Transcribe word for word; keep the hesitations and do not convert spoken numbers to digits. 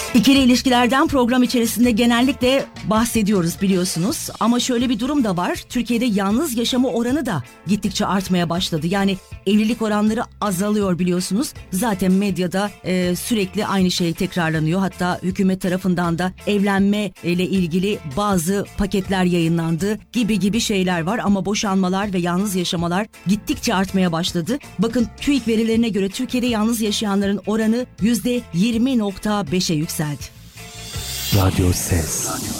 İkili ilişkilerden program içerisinde genellikle bahsediyoruz biliyorsunuz. Ama şöyle bir durum da var. Türkiye'de yalnız yaşama oranı da gittikçe artmaya başladı. Yani evlilik oranları azalıyor biliyorsunuz. Zaten medyada e, sürekli aynı şey tekrarlanıyor. Hatta hükümet tarafından da evlenme ile ilgili bazı paketler yayınlandı gibi gibi şeyler var. Ama boşanmalar ve yalnız yaşamalar gittikçe artmaya başladı. Bakın TÜİK verilerine göre Türkiye'de yalnız yaşayanların oranı yüzde yirmi nokta beşe yükseldi. Radyo Ses.